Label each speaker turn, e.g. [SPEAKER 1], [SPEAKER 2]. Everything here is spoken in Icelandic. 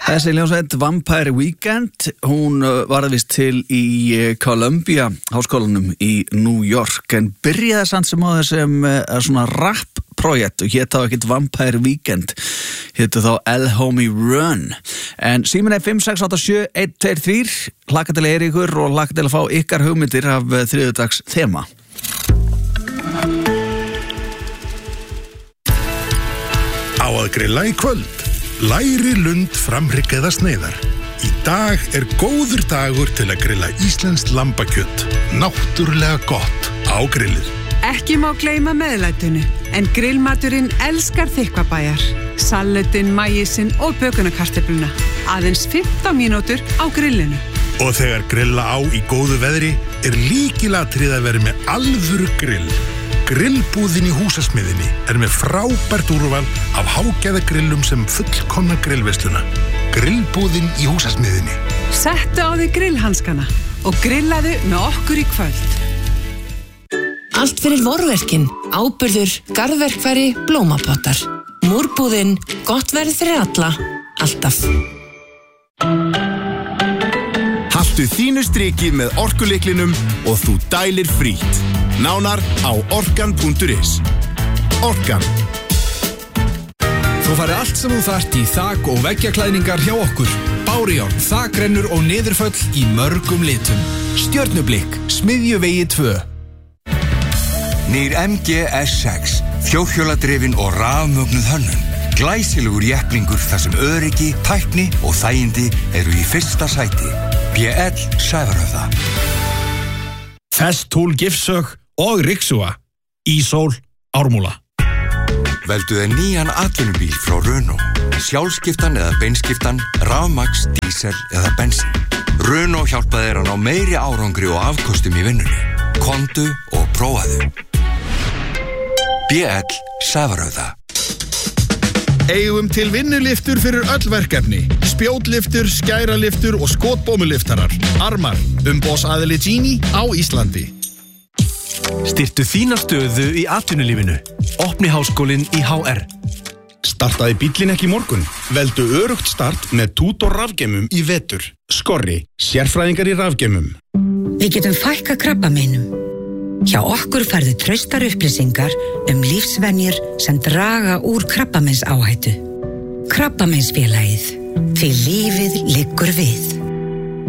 [SPEAKER 1] Þessi hljómsveit Vampire Weekend, hún varð vist til í Columbia háskólanum í New York en byrjaði samt sem á þessum svona rap-projekt og hét þá ekkert Vampire Weekend, hétu þá El Homie Run. En síminn 5687123, hlakka til að heyra ykkur og hlakka til að fá ykkar hugmyndir af þriðjudags þema.
[SPEAKER 2] Á að grilla í kvöld. Læri lund framhrygg eða sneiðar. Í dag góður dagur til að grilla íslenskt lambakjöt. Náttúrulega gott á grillið.
[SPEAKER 3] Ekki má gleyma meðlætinu, en grillmaturinn elskar þykkvabæjar. Salatinn, maísinn og bökunarkartöfluna. Aðeins 15 mínútur á grillinu.
[SPEAKER 2] Og þegar grilla á í góðu veðri lykilatriði að vera með alvöru grill. Grillbúðin í Húsasmiðjunni með frábært úrval af hágæðagrillum sem fullkomna grillveisluna. Grillbúðin í Húsasmiðjunni.
[SPEAKER 3] Settu á þig grillhanskana og grillaðu með okkur í kvöld.
[SPEAKER 4] Allt fyrir vorverkin, áburður, garðverkfæri, blómapottar. Múrbúðin, gott verð fyrir alla, alltaf.
[SPEAKER 5] Haltu þínu strikið með orkulyklinum og þú dælir frítt. Nánar á orkan.is. Orkan.
[SPEAKER 6] Þú færði allt sem þú þarft í þak- og veggjaklæðningar hjá okkur. Bárujárn, þakrennur og niðurföll í mörgum litum. Stjörnublikk, Smiðjuvegi 2.
[SPEAKER 7] Nýr MG S6, fjórhjóladrifin og rafmögnuð hönnun. Glæsilegur jepplingur þar sem öryggi, tækni og þægindi eru í fyrsta sæti. BL Sævarhöfða.
[SPEAKER 6] Festool Gifsög og Rixua. Ísól, Ármúla.
[SPEAKER 7] Veldu þér nýjan atvinnubíl frá Renault. Sjálfskiptan eða beinskiptan, rafmagns, dísel eða bensín. Renault hjálpa þér að ná meiri árangri og afkostum í vinnunni. Komdu og prófaðu. BL Sævarhöfða.
[SPEAKER 5] Eigum til vinnuliftur fyrir öll verkefni. Spjótliftur, skæraliftur og skotbómuliftarar. Armar, umboðsaðili Gini á Íslandi.
[SPEAKER 8] Styrktu þína stöðu í atvinnulífinu. Opni háskólinn í HR.
[SPEAKER 5] Startaði bíllinn ekki í morgun? Veldu örugt start með Tutor rafgeymum í vetur. Skorri, sérfræðingar í rafgeymum.
[SPEAKER 9] Við getum fækkað krabbameinum. Hjá okkur færðu traustar upplýsingar lífsvenjur sem draga úr krabbameinsáhættu. Krabbameinsfélagið, því lífið liggur við.